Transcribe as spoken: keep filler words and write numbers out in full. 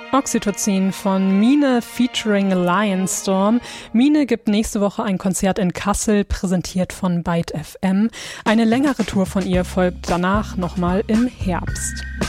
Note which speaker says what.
Speaker 1: Oxytocin von Mine featuring Lionstorm. Mine gibt nächste Woche ein Konzert in Kassel, präsentiert von Byte F M. Eine längere Tour von ihr folgt danach nochmal im Herbst.